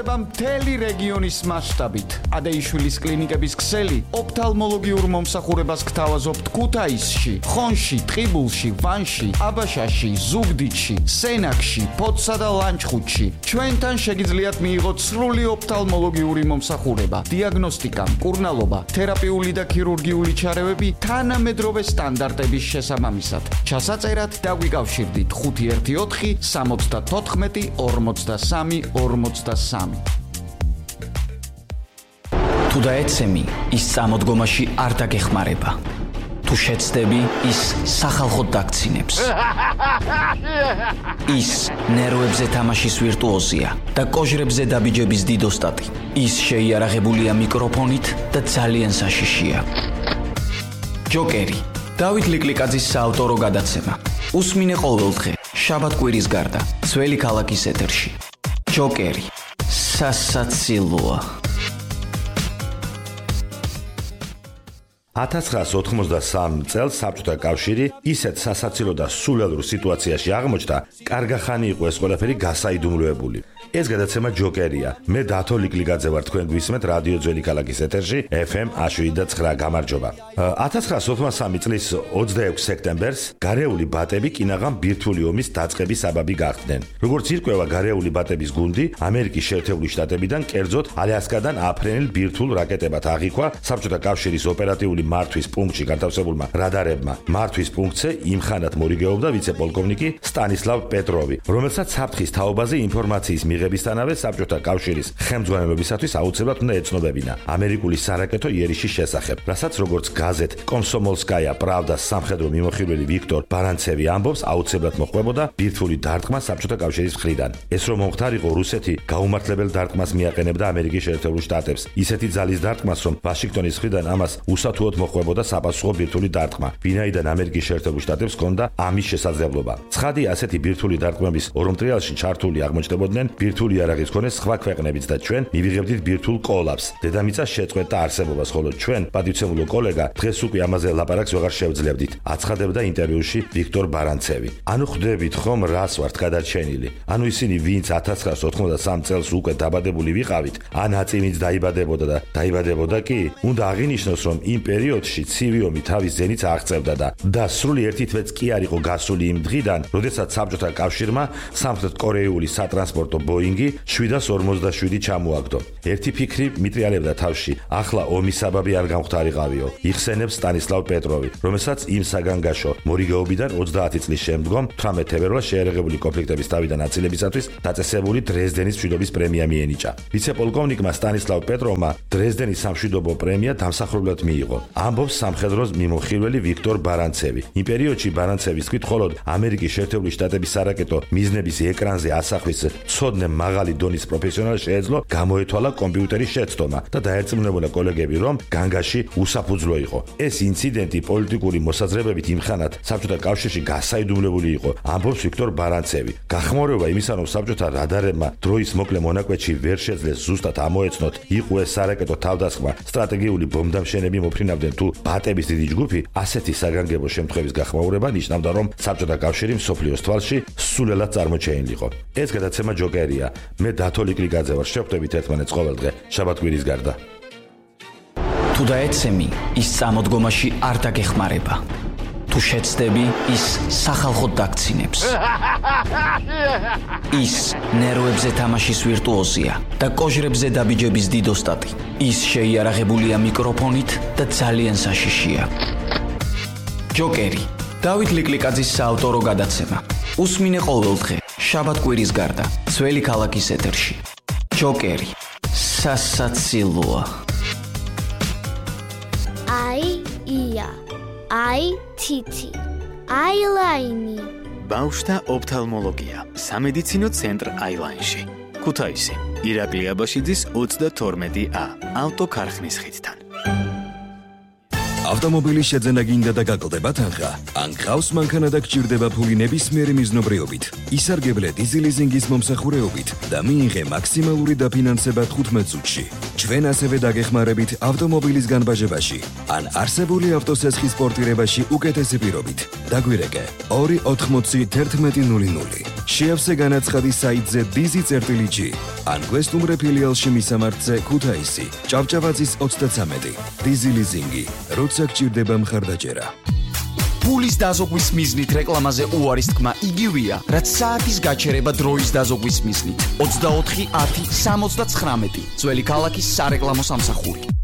მთელი რეგიონის მასშტაბით ადეიშვილის კლინიკების ქსელი ოფთალმოლოგიურ მომსახურებას გთავაზობთ ქუთაისში, ხონში, ტყიბულში, ვანში, აბაშაში, ზუგდიდში, სენაკში, ფოთსა და ლანჩხუთში. ჩვენთან შეგიძლიათ მიიღოთ სრული ოფთალმოლოგიური მომსახურება, დიაგნოსტიკა, მკურნალობა, თერაპიული და ქირურგიული ჩარევები თანამედროვე სტანდარტების შესაბამისად. ჩასაწერად დაგვიკავშირდით 514 74 43 43. თუ დაეცემი, ის წამოდგომაში არ დაგეხმარება. თუ შეცდები, ის სახალხოდ დაგცინებს. ის ნერვებზე თამაშის ვირტუოზია და კოჟრებზე დაბიჯების დიდოსტატი. ის შეიარაღებულია მიკროფონით და ძალიან საშიშია. ჯოკერი, დავით ლიკლიკაძის საავტორო გადაცემა. უსმინე ყოველდღე, შაბათ-კვირის გარდა, ძველი ქალაქის ეთერში. ჯოკერი, სასაცილოა. 1993 წელს საბჭოთა კავშირი ისეთ სასაცილო და სულელურ სიტუაციაში აღმოჩნდა, კარგახანი იყო ეს ყველაფერი გასაიდუმლოებული. ეს გადაცემა ჯოკერია. მე დათო ლიკლიკაძე ვარ, თქვენ გვისმენთ რადიო ძველი ქალაქის ეთერში FM 107.9. გამარჯობა. 1993 წლის 26 სექტემბერს გარეული ბატები კინაღამ ბირთვული ომის დაწყების საბაბი გახდნენ. როგორც ირკვევა გარეული ბატების გუნდი, ამერიკის შეერთებული შტატებიდან, კერძოდ ალიასკადან აფრენილ ბირთვულ რაკეტებად აღიქვა საბჭოთა კავშირის ოპერატიული მართვის პუნქტში განთავსებულმა რადარებმა. მართვის პუნქტზე იმხანად მორიგეობდა ვიცე-პოლკოვნიკი სტანისლავ პეტროვი, რომელსაც საფრთხის თაობაზე ინფორმაციის მიღებისთანავე საბჭოთა კავშირის ხელმძღვანელობისათვის აუცილებლად უნდა ეცნობებინა ამერიკული სარაკეტო იერიშის შესახებ, რასაც როგორც გაზეთ კომსომოლსკაია პრავდას სამხედრო მიმოხილველი ვიქტორ ბარანცევი ამბობს, აუცილებლად მოხვდებოდა ბირთვული დარტყმა საბჭოთა კავშირის მხრიდან. ეს რომ მომხდარიყო, რუსეთი გაუმართლებელ დარტყმას მიაყენებდა ამერიკის შეერთებულ შტატებს. ისეთი ძალის დარტყმას, რომ ვაშინგტონის მხრიდან ამას უსათუოდ მოხვდებოდა საპასუხო ბირთვული დარტყმა, ვინაიდან ამერიკის შეერთებულ შტატებს ჰქონდა ამის შესაძლებლობა. ცხადი ასეთი ბირთვული დარტყმების ორომტრიალში ჩართული აღმოჩნდებოდნენ ბირთვული იარაღის მქონე სხვა ქვეყნებიც და ჩვენ მივიღებდით ბირთვულ კოლაფს. დედამიწას შეწყვეტდა არსებობას, ხოლო ჩვენ, პატივცემულო კოლეგა, დღეს უკვე ამაზე ლაპარაკს ვეღარ შევძლებდით. აცხადებდა ინტერვიუში ვიქტორ ბარანცევი. ანუ ხვდებით ხომ რას ვართ გადარჩენილი? ანუ ისინი, ვინც 1993 წელს უკვე დაბადებული ვიყავით, ან აწივით დაიბადებოდა და დაიბადებოდა კი, უნდა აღინიშნოს, რომ იმ პერიოდში ცივი ომი თავის ზენიტს აღწევდა და სრული ერთი თვეც კი არ იყო გასული იმ დღიდან, როდესაც საბჭოთა კავშირმა სამხრეთ კორეიული სატრანსპორტო ბოინგი 747 ჩამოაგდო. ერთი ფიქრი მიტრიალებდა თავში, ახლა ომის საბაბი არ გამხდარიყავიო. იხსენებს სტანისლავ პეტროვი, რომელსაც იმ საგანგაშო მორიგეობიდან 30 წლის შემდგომ 18 თებერვალს შეერაღებული კონფლიქტების თავიდან აწილებისათვის დაწესებული დრეზდენის მშვიდობის პრემია მიენიჭა. ვიცე-პოლკოვნიკმა სტანისლავ პეტროვმა დრეზდენის სამშვიდობო პრემია დამსახურებლად მიიღო. ამბობს სამხედროს მიმოხილველი ვიქტორ ბარანცევი. იმ პერიოდში ბარანცევის თქმით, მხოლოდ ამერიკის შეერთებული შტატების სარაკეტო მიზნების ეკრანზე ასახვის ცოდნე მაღალი დონის პროფესიონალი შეეძლო გამოეთვალა კომპიუტერის შეცდომა და დაერწმუნებოდა კოლეგები, რომ განგაში უსაფუძვლო იყო. ეს ინციდენტი პოლიტიკური მოსაზრებებით იმხანად საბჭოთა კავშირში გასაიდუმლოებული იყო, ამბობს ვიქტორ ბარანცევი. გახმაურება იმისა, რომ საბჭოთა რადარებმა დროის მოკლე მონაკვეთში ვერ შეძლეს ზუსტად ამოეცნოთ, იყო ეს სარაკეტო თავდასხმა, სტრატეგიული ბომბდამშენები მოფრინავდნენ თუ ბატების დიდი ჯგუფი, ასეთი საგანგებო შემთხვევის გახმაურება ნიშნავდა, რომ საბჭოთა კავშირი მსოფლიოს თვალში სულელად წარმოჩენილიყო. ეს გადაცემა ჯოკერია. მე დათო ლიკლიკაძე ვარ, შევხვდებით ერთმანეთს ყოველდღე, შაბათ-კვირის გარდა. თუ დაეცემი, ის წამოდგომაში არ დაგეხმარება. თუ შეცდები, ის სახალხოდ დაგცინებს. ის ნერვებზე თამაშის ვირტუოზია და კოჟრებზე დაბიჯების დიდოსტატი. ის შეიარაღებულია მიკროფონით და ძალიან საშიშია. ჯოკერი, დავით ლიკლიკაძის საავტორო გადაცემა. უსმინე ყოველდღე, შაბათ-კვირის გარდა, ძველი ქალაქის ეთერში. ჯოკერი, სასაცილოა. ია, თითი, აილაინი. ბავშვთა ოფთალმოლოგია, სამედიცინო ცენტრ აილაინში. ქუთაისი, ირაკლი აბაშიძის 32A, ავტოქარხნის ხიდთან. ავტომობილის შეძენა გინდა და გაკლდება თანხა? ან გყავს მანქანა და გჭირდება ფული ნებისმიერი მიზნობრიობით, ისარგებლე დიზელიზინგის მომსახურეობით და მიიღე მაქსიმალური დაფინანსება 15 წუთში. ჩვენ ასევე დაგეხმარებით ავტომობილის განბაჟებაში ან არსებული ავტოსესხის პორტირებაში უკეთესი პირობით. დაგვირეკე 280 1100. შეავსე განაცხადი საიტზე dizi.g ან გვესტუმრე ფილიალში მისამართზე ქუთაისი, ჭავჭავაძის 33. Dizi Leasing-ი, როცა გჭირდება მხარდაჭერა. ფულის დაზოგვის მიზნით რეკლამაზე უარის თქმა იგივეა, რაც საათის გაჩერება დროის დაზოგვის მიზნით. 24 10 79 ძველი ქალაქის სარეკლამო სამსახური.